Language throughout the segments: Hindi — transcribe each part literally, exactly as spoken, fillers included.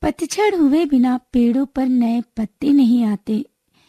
पतझड़ हुए बिना पेड़ों पर नए पत्ते नहीं आते।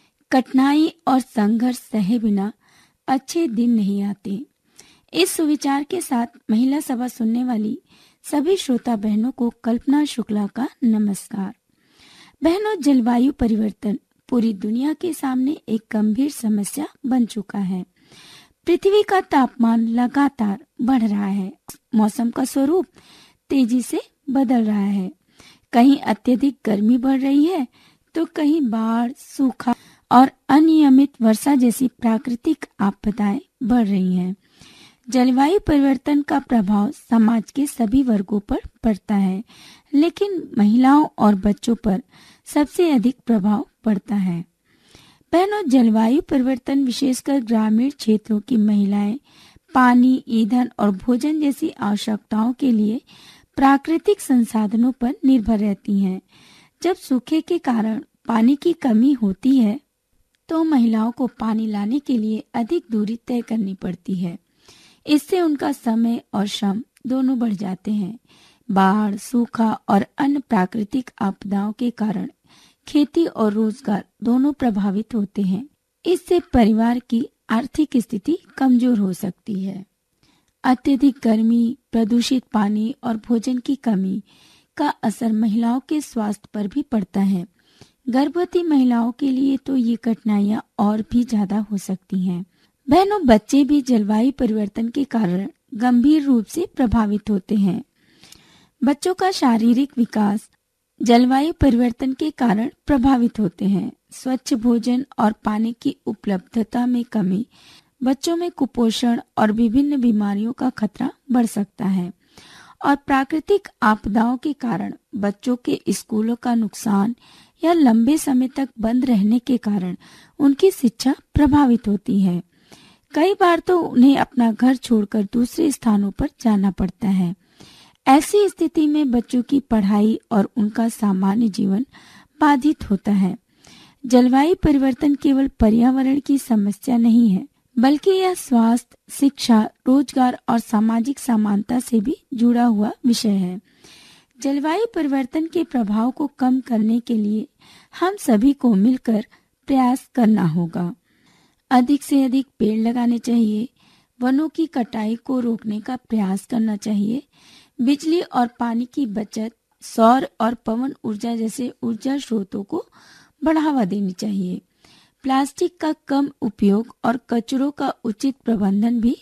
कठिनाई और संघर्ष सहे बिना अच्छे दिन नहीं आते। इस सुविचार के साथ महिला सभा सुनने वाली सभी श्रोता बहनों को कल्पना शुक्ला का नमस्कार। बहनों, जलवायु परिवर्तन पूरी दुनिया के सामने एक गंभीर समस्या बन चुका है। पृथ्वी का तापमान लगातार बढ़ रहा है। मौसम का स्वरूप तेजी से बदल रहा है। कहीं अत्यधिक गर्मी बढ़ रही है तो कहीं बाढ़, सूखा और अनियमित वर्षा जैसी प्राकृतिक आपदाएं बढ़ रही हैं। जलवायु परिवर्तन का प्रभाव समाज के सभी वर्गों पर पड़ता है, लेकिन महिलाओं और बच्चों पर सबसे अधिक प्रभाव पड़ता है। बहनों, जलवायु परिवर्तन विशेषकर ग्रामीण क्षेत्रों की महिलाएं पानी, ईंधन और भोजन जैसी आवश्यकताओं के लिए प्राकृतिक संसाधनों पर निर्भर रहती हैं। जब सूखे के कारण पानी की कमी होती है तो महिलाओं को पानी लाने के लिए अधिक दूरी तय करनी पड़ती है। इससे उनका समय और श्रम दोनों बढ़ जाते हैं। बाढ़, सूखा और अन्य प्राकृतिक आपदाओं के कारण खेती और रोजगार दोनों प्रभावित होते हैं। इससे परिवार की आर्थिक स्थिति कमजोर हो सकती है। अत्यधिक गर्मी, प्रदूषित पानी और भोजन की कमी का असर महिलाओं के स्वास्थ्य पर भी पड़ता है। गर्भवती महिलाओं के लिए तो ये कठिनाइयां और भी ज्यादा हो सकती हैं। बहनों, बच्चे भी जलवायु परिवर्तन के कारण गंभीर रूप से प्रभावित होते हैं। बच्चों का शारीरिक विकास जलवायु परिवर्तन के कारण प्रभावित होते हैं। स्वच्छ भोजन और पानी की उपलब्धता में कमी बच्चों में कुपोषण और विभिन्न बीमारियों का खतरा बढ़ सकता है। और प्राकृतिक आपदाओं के कारण बच्चों के स्कूलों का नुकसान या लंबे समय तक बंद रहने के कारण उनकी शिक्षा प्रभावित होती है। कई बार तो उन्हें अपना घर छोड़कर दूसरे स्थानों पर जाना पड़ता है। ऐसी स्थिति में बच्चों की पढ़ाई और उनका सामान्य जीवन बाधित होता है। जलवायु परिवर्तन केवल पर्यावरण की समस्या नहीं है, बल्कि यह स्वास्थ्य, शिक्षा, रोजगार और सामाजिक समानता से भी जुड़ा हुआ विषय है। जलवायु परिवर्तन के प्रभाव को कम करने के लिए हम सभी को मिलकर प्रयास करना होगा। अधिक से अधिक पेड़ लगाने चाहिए, वनों की कटाई को रोकने का प्रयास करना चाहिए, बिजली और पानी की बचत, सौर और पवन ऊर्जा जैसे ऊर्जा स्रोतों को बढ़ावा देनी चाहिए। प्लास्टिक का कम उपयोग और कचरों का उचित प्रबंधन भी